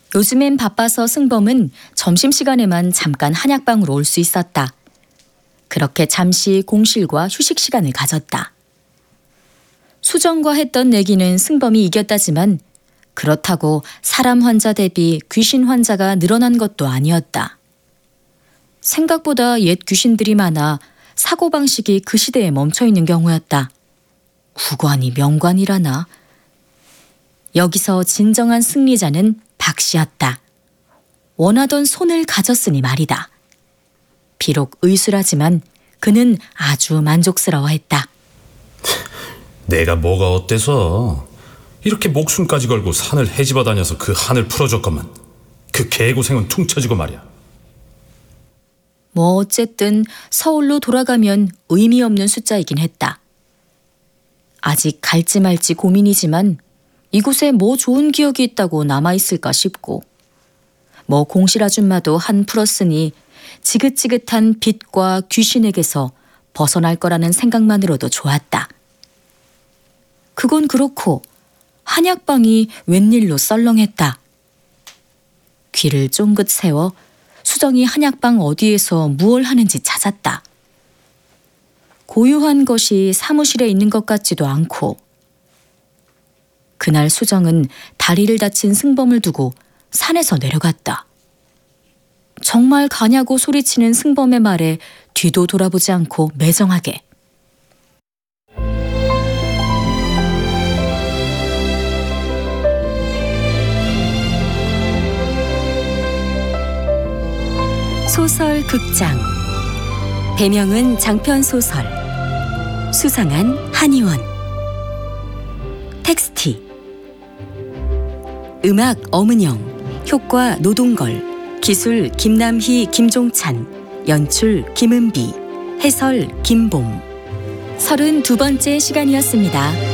요즘엔 바빠서 승범은 점심시간에만 잠깐 한약방으로 올 수 있었다. 그렇게 잠시 공실과 휴식 시간을 가졌다. 수정과 했던 내기는 승범이 이겼다지만 그렇다고 사람 환자 대비 귀신 환자가 늘어난 것도 아니었다. 생각보다 옛 귀신들이 많아 사고방식이 그 시대에 멈춰있는 경우였다. 구관이 명관이라나. 여기서 진정한 승리자는 박 씨였다. 원하던 손을 가졌으니 말이다. 비록 의술하지만 그는 아주 만족스러워했다. 내가 뭐가 어때서 이렇게 목숨까지 걸고 산을 헤집어 다녀서 그 한을 풀어줬건만 그 개고생은 퉁쳐지고 말이야. 뭐 어쨌든 서울로 돌아가면 의미 없는 숫자이긴 했다. 아직 갈지 말지 고민이지만 이곳에 뭐 좋은 기억이 있다고 남아있을까 싶고, 뭐 공실 아줌마도 한 풀었으니 지긋지긋한 빛과 귀신에게서 벗어날 거라는 생각만으로도 좋았다. 그건 그렇고 한약방이 웬일로 썰렁했다. 귀를 쫑긋 세워 수정이 한약방 어디에서 무얼 하는지 찾았다. 고요한 것이 사무실에 있는 것 같지도 않고, 그날 수정은 다리를 다친 승범을 두고 산에서 내려갔다. 정말 가냐고 소리치는 승범의 말에 뒤도 돌아보지 않고 매정하게. 소설 극장. 배명은 장편소설. 수상한 한의원. 텍스티. 음악 엄은영. 효과 노동걸. 기술 김남희 김종찬. 연출 김은비. 해설 김봄. 32번째 시간이었습니다.